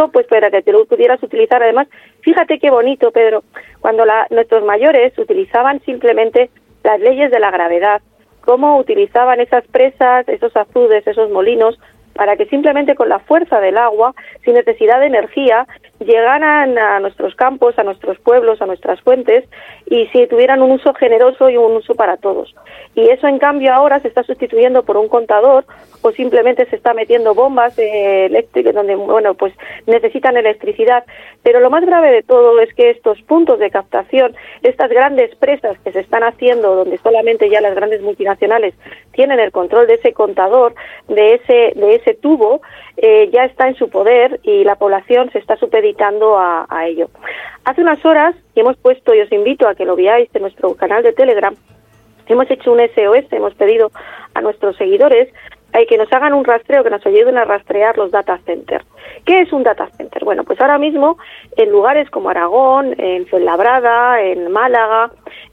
incluso pues para que te lo pudieras utilizar. Además, fíjate qué bonito, Pedro, cuando nuestros mayores utilizaban simplemente las leyes de la gravedad, cómo utilizaban esas presas, esos azudes, esos molinos, para que simplemente con la fuerza del agua, sin necesidad de energía, llegaran a nuestros campos, a nuestros pueblos, a nuestras fuentes, y si tuvieran un uso generoso y un uso para todos. Y eso, en cambio, ahora se está sustituyendo por un contador, o simplemente se está metiendo bombas eléctricas donde, bueno, pues necesitan electricidad. Pero lo más grave de todo es que estos puntos de captación, estas grandes presas que se están haciendo, donde solamente ya las grandes multinacionales tienen el control de ese contador, de ese tubo, ya está en su poder y la población se está supeditando a ello. Hace unas horas, y hemos puesto, y os invito a que lo veáis en nuestro canal de Telegram, hemos hecho un SOS, hemos pedido a nuestros seguidores que nos hagan un rastreo, que nos ayuden a rastrear los data centers. ¿Qué es un data center? Bueno, pues ahora mismo en lugares como Aragón, en Fuenlabrada, en Málaga,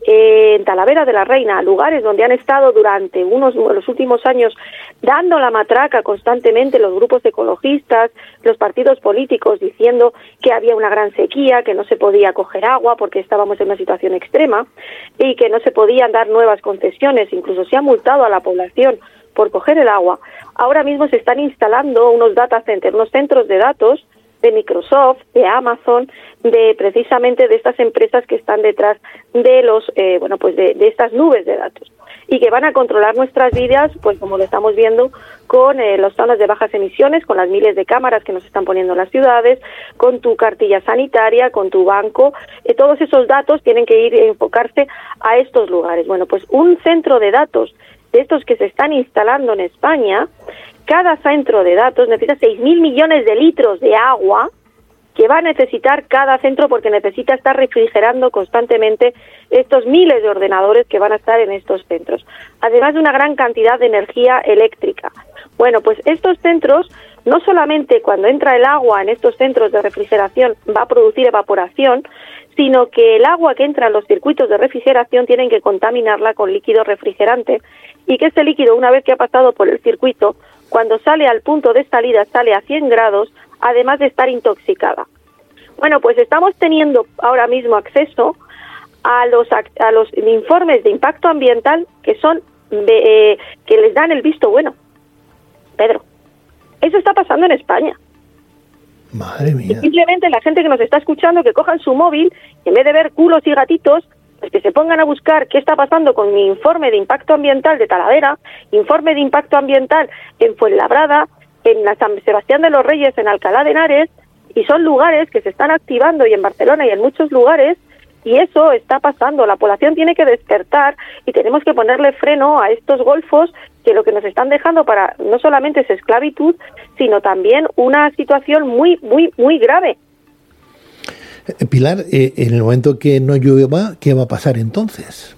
en Talavera de la Reina, lugares donde han estado durante los últimos años dando la matraca constantemente los grupos ecologistas, los partidos políticos, diciendo que había una gran sequía, que no se podía coger agua porque estábamos en una situación extrema y que no se podían dar nuevas concesiones, incluso se ha multado a la población por coger el agua. Ahora mismo se están instalando unos data centers, unos centros de datos de Microsoft, de Amazon, de precisamente de estas empresas que están detrás de los de estas nubes de datos y que van a controlar nuestras vidas, pues como lo estamos viendo con las zonas de bajas emisiones, con las miles de cámaras que nos están poniendo en las ciudades, con tu cartilla sanitaria, con tu banco. Todos esos datos tienen que ir a enfocarse a estos lugares. Bueno, pues un centro de datos de estos que se están instalando en España, cada centro de datos necesita 6.000 millones de litros de agua que va a necesitar cada centro porque necesita estar refrigerando constantemente estos miles de ordenadores que van a estar en estos centros, además de una gran cantidad de energía eléctrica. Bueno, pues estos centros, no solamente cuando entra el agua en estos centros de refrigeración va a producir evaporación, sino que el agua que entra en los circuitos de refrigeración tienen que contaminarla con líquido refrigerante y que este líquido, una vez que ha pasado por el circuito, cuando sale al punto de salida, sale a 100 grados, además de estar intoxicada. Bueno, pues estamos teniendo ahora mismo acceso a los informes de impacto ambiental que son que les dan el visto bueno. Pedro, eso está pasando en España. Madre mía. Y simplemente la gente que nos está escuchando, que cojan su móvil y en vez de ver culos y gatitos, pues que se pongan a buscar qué está pasando con mi informe de impacto ambiental de Talavera, informe de impacto ambiental en Fuenlabrada, en San Sebastián de los Reyes, en Alcalá de Henares, y son lugares que se están activando, y en Barcelona y en muchos lugares, y eso está pasando. La población tiene que despertar y tenemos que ponerle freno a estos golfos que lo que nos están dejando para no solamente es esclavitud, sino también una situación muy, muy, muy grave. Pilar, en el momento que no llueva, ¿qué va a pasar entonces?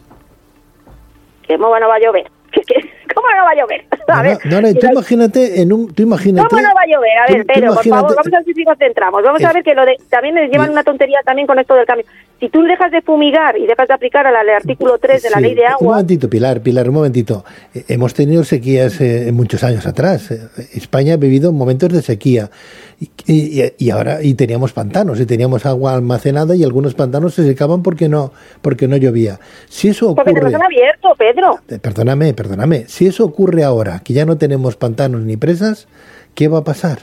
¿Cómo no va a llover? ¿Cómo no va a llover? A ver, tú imagínate ¿cómo no va a llover? A ver, Pedro, por favor, vamos a ver si nos centramos. Vamos a ver que también les llevan una tontería también con esto del cambio. Si tú dejas de fumigar y dejas de aplicar al artículo 3 de la ley de agua... Un momentito, Pilar, un momentito. Hemos tenido sequías muchos años atrás. España ha vivido momentos de sequía y ahora teníamos pantanos y teníamos agua almacenada y algunos pantanos se secaban porque no llovía. Si eso ocurre... Porque nos han abierto, Pedro. Perdóname. Si eso ocurre ahora, que ya no tenemos pantanos ni presas, ¿qué va a pasar?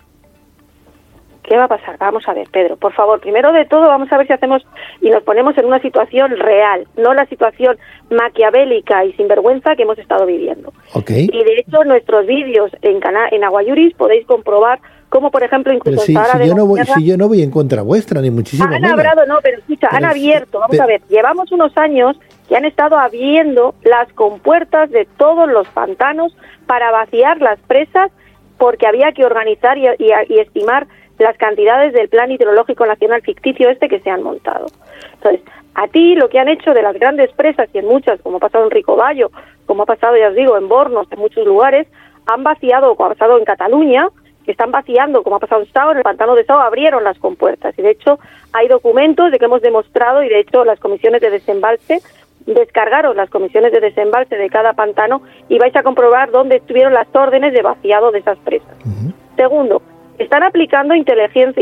¿Qué va a pasar? Vamos a ver, Pedro, por favor, primero de todo vamos a ver si hacemos y nos ponemos en una situación real, no la situación maquiavélica y sinvergüenza que hemos estado viviendo. Okay. Y de hecho, nuestros vídeos en Aguayuris podéis comprobar cómo, por ejemplo, incluso... Si yo no voy en contra vuestra, ni muchísimo menos. Han abierto, vamos a ver, llevamos unos años que han estado abriendo las compuertas de todos los pantanos para vaciar las presas porque había que organizar y estimar las cantidades del Plan Hidrológico Nacional ficticio que se han montado. Entonces, a ti lo que han hecho de las grandes presas, y en muchas, como ha pasado en Ricoballo, como ha pasado, ya os digo, en Bornos, en muchos lugares, han vaciado, como ha pasado en Cataluña, que están vaciando, como ha pasado en Sao, en el pantano de Sao, abrieron las compuertas. Y de hecho, hay documentos de que hemos demostrado, y de hecho las comisiones de desembalse, descargaron las comisiones de desembalse de cada pantano y vais a comprobar dónde estuvieron las órdenes de vaciado de esas presas. Uh-huh. Segundo, están aplicando inteligencia